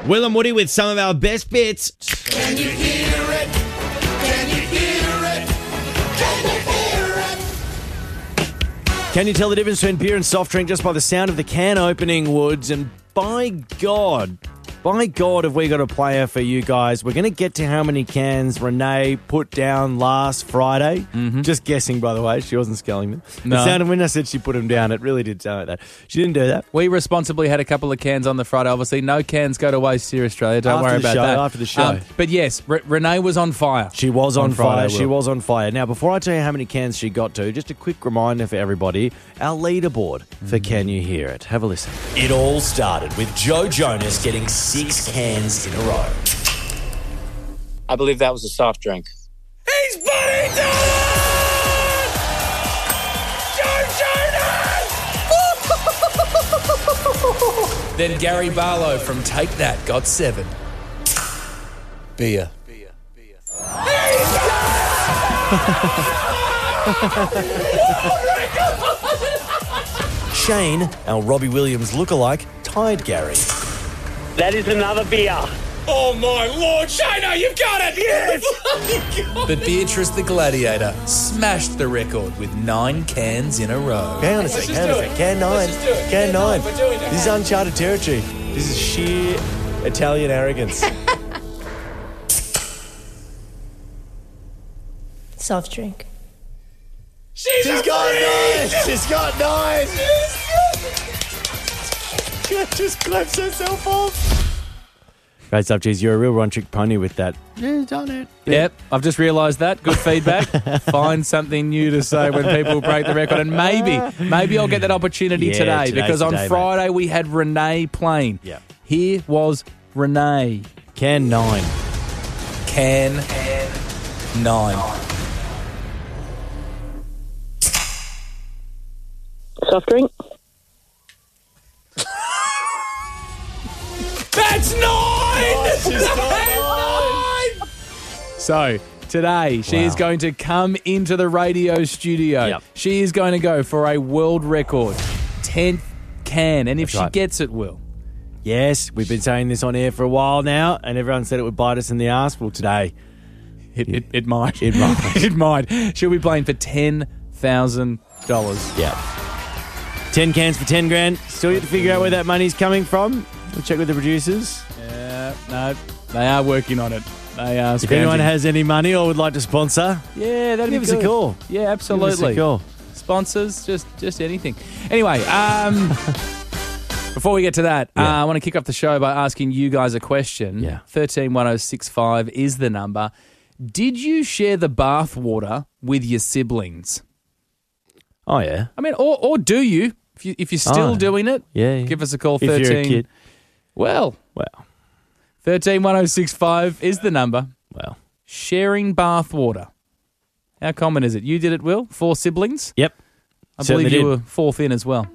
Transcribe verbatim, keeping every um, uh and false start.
Will and Woody with some of our best bits. Can you hear it? Can you hear it? Can you hear it? Can you tell the difference between beer and soft drink just by the sound of the can opening, Woods? And by God, by God, have we got a player for you guys. We're going to get to how many cans Renee put down last Friday. Mm-hmm. Just guessing, by the way. She wasn't scaling them. No. It sounded, when I said she put them down, it really did sound like that. She didn't do that. We responsibly had a couple of cans on the Friday. Obviously, no cans go to waste here, Australia. Don't after worry the about show, that. After the show. Um, but yes, R- Renee was on fire. She was on, on fire. Friday, she was on fire. Now, before I tell you how many cans she got to, just a quick reminder for everybody, our leaderboard for Can You Hear It? Have a listen. It all started with Joe Jonas getting six cans in a row. I believe that was a soft drink. He's Buddy Dillon! Joe Jonas! Then Gary Barlow from Take That got seven. Beer. Beer. Beer. Shane, our Robbie Williams lookalike, tied Gary. That is another beer. Oh, my Lord, Shana, you've got it! Yes! But Beatrice the Gladiator smashed the record with nine cans in a row. Hang on a second, hang on a second. Can nine. Can nine. This is uncharted territory. This is sheer Italian arrogance. Soft drink. She's, She's got nine! She's got nine! She just claps herself off. Great stuff, geez. You're a real one-trick pony with that. Yeah, done it. Yep, I've just realised that. Good feedback. Find something new to say when people break the record. And maybe, maybe I'll get that opportunity Yeah, today. today's Because on today, Friday mate. we had Renee playing. Yeah. Here was Renee. Can nine. Can nine. Soft drink. That's nine! She's got nine! So, today, she Wow. is going to come into the radio studio. Yep. She is going to go for a world record. tenth can. And if That's she right. gets it, Will. Yes, we've been saying this on air for a while now, and everyone said it would bite us in the arse. Well, today, It, it, it might. It might. it might. She'll be playing for ten thousand dollars. yeah. ten cans for ten grand. Still yet to figure out where that money's coming from. We'll check with the producers. Yeah, no, they are working on it. They are. If anyone has any money or would like to sponsor, yeah, that'd give be us good. a call. Yeah, absolutely. Give us a call. Sponsors, just just anything. Anyway, um, before we get to that, Yeah. uh, I want to kick off the show by asking you guys a question. Yeah. thirteen one oh six five is the number. Did you share the bath water with your siblings? Oh, yeah. I mean, or or do you? If you if you're still Oh, doing it, yeah, yeah. give us a call. If you're a thirteen. kid. Well, Well, thirteen one oh six five is the number. well. Sharing bath water. How common is it? You did it, Will? Four siblings? Yep. I Certainly believe you did. were fourth in as well.